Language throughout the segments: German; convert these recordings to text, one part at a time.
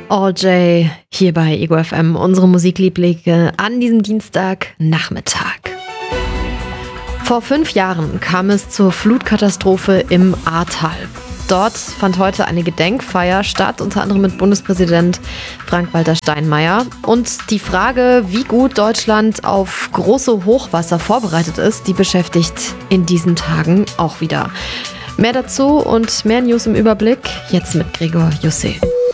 All J hier bei Ego FM, unsere Musiklieblinge an diesem Dienstagnachmittag. Vor 5 Jahren kam es zur Flutkatastrophe im Ahrtal. Dort fand heute eine Gedenkfeier statt, unter anderem mit Bundespräsident Frank-Walter Steinmeier. Und die Frage, wie gut Deutschland auf große Hochwasser vorbereitet ist, die beschäftigt in diesen Tagen auch wieder. Mehr dazu und mehr News im Überblick, jetzt mit Gregor Jussé.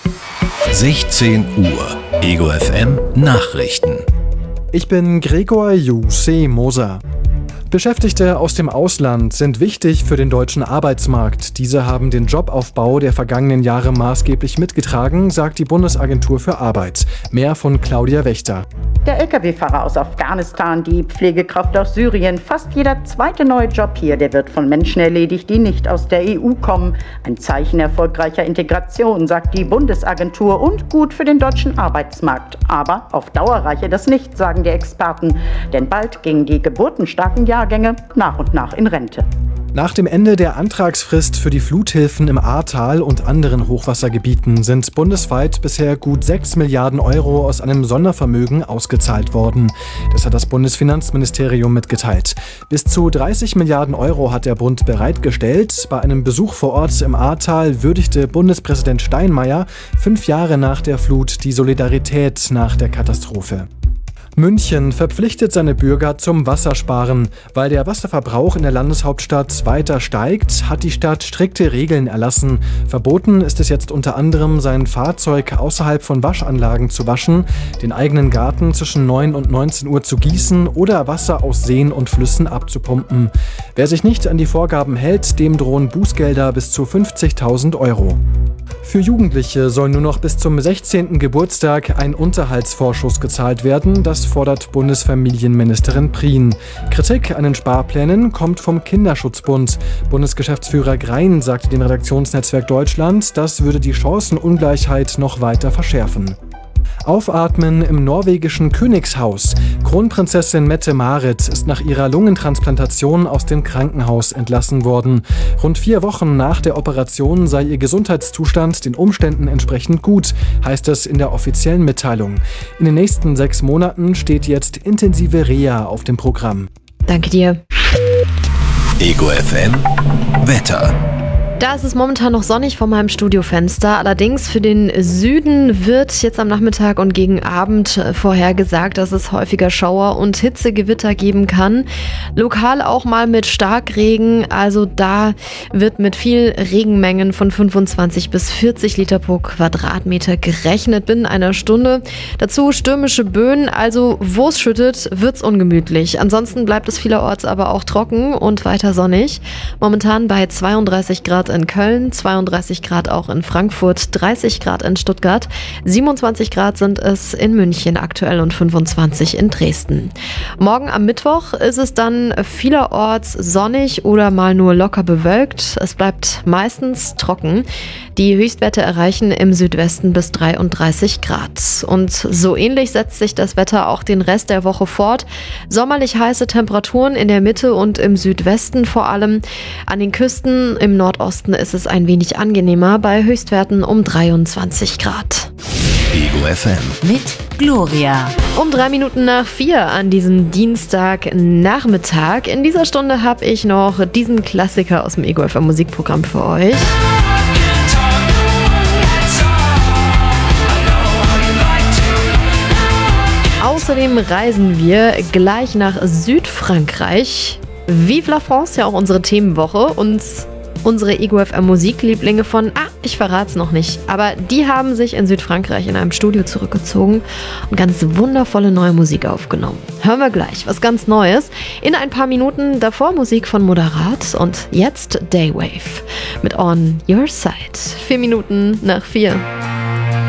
16 Uhr, Ego FM Nachrichten. Ich bin Gregor Jussé Moser. Beschäftigte aus dem Ausland sind wichtig für den deutschen Arbeitsmarkt. Diese haben den Jobaufbau der vergangenen Jahre maßgeblich mitgetragen, sagt die Bundesagentur für Arbeit. Mehr von Claudia Wächter. Der Lkw-Fahrer aus Afghanistan, die Pflegekraft aus Syrien, fast jeder zweite neue Job hier, der wird von Menschen erledigt, die nicht aus der EU kommen. Ein Zeichen erfolgreicher Integration, sagt die Bundesagentur, und gut für den deutschen Arbeitsmarkt. Aber auf Dauer reiche das nicht, sagen die Experten, denn bald gingen die geburtenstarken Jahrgänge nach und nach in Rente. Nach dem Ende der Antragsfrist für die Fluthilfen im Ahrtal und anderen Hochwassergebieten sind bundesweit bisher gut 6 Milliarden Euro aus einem Sondervermögen ausgezahlt worden. Das hat das Bundesfinanzministerium mitgeteilt. Bis zu 30 Milliarden Euro hat der Bund bereitgestellt. Bei einem Besuch vor Ort im Ahrtal würdigte Bundespräsident Steinmeier 5 Jahre nach der Flut die Solidarität nach der Katastrophe. München verpflichtet seine Bürger zum Wassersparen. Weil der Wasserverbrauch in der Landeshauptstadt weiter steigt, hat die Stadt strikte Regeln erlassen. Verboten ist es jetzt unter anderem, sein Fahrzeug außerhalb von Waschanlagen zu waschen, den eigenen Garten zwischen 9 und 19 Uhr zu gießen oder Wasser aus Seen und Flüssen abzupumpen. Wer sich nicht an die Vorgaben hält, dem drohen Bußgelder bis zu 50.000 Euro. Für Jugendliche soll nur noch bis zum 16. Geburtstag ein Unterhaltsvorschuss gezahlt werden. Das fordert Bundesfamilienministerin Prien. Kritik an den Sparplänen kommt vom Kinderschutzbund. Bundesgeschäftsführer Grein sagte dem Redaktionsnetzwerk Deutschland, das würde die Chancenungleichheit noch weiter verschärfen. Aufatmen im norwegischen Königshaus. Kronprinzessin Mette-Marit ist nach ihrer Lungentransplantation aus dem Krankenhaus entlassen worden. Rund 4 Wochen nach der Operation sei ihr Gesundheitszustand den Umständen entsprechend gut, heißt es in der offiziellen Mitteilung. In den nächsten 6 Monaten steht jetzt intensive Reha auf dem Programm. Danke dir. Ego FM Wetter. Da ist es momentan noch sonnig vor meinem Studiofenster. Allerdings für den Süden wird jetzt am Nachmittag und gegen Abend vorhergesagt, dass es häufiger Schauer und Hitzegewitter geben kann. Lokal auch mal mit Starkregen. Also da wird mit viel Regenmengen von 25 bis 40 Liter pro Quadratmeter gerechnet binnen einer Stunde. Dazu stürmische Böen. Also wo es schüttet, wird's ungemütlich. Ansonsten bleibt es vielerorts aber auch trocken und weiter sonnig. Momentan bei 32 Grad in Köln, 32 Grad auch in Frankfurt, 30 Grad in Stuttgart, 27 Grad sind es in München aktuell und 25 in Dresden. Morgen am Mittwoch ist es dann vielerorts sonnig oder mal nur locker bewölkt. Es bleibt meistens trocken. Die Höchstwerte erreichen im Südwesten bis 33 Grad. Und so ähnlich setzt sich das Wetter auch den Rest der Woche fort. Sommerlich heiße Temperaturen in der Mitte und im Südwesten vor allem. An den Küsten im Nordosten ist es ein wenig angenehmer bei Höchstwerten um 23 Grad. Ego FM mit Gloria. Um 3:03 an diesem Dienstagnachmittag. In dieser Stunde habe ich noch diesen Klassiker aus dem Ego FM Musikprogramm für euch. Außerdem reisen wir gleich nach Südfrankreich. Vive la France, ja auch unsere Themenwoche, und unsere Ego FM Musiklieblinge von, ich verrat's noch nicht, aber die haben sich in Südfrankreich in einem Studio zurückgezogen und ganz wundervolle neue Musik aufgenommen. Hören wir gleich was ganz Neues. In ein paar Minuten davor Musik von Moderat und jetzt Daywave mit On Your Side. 4:04.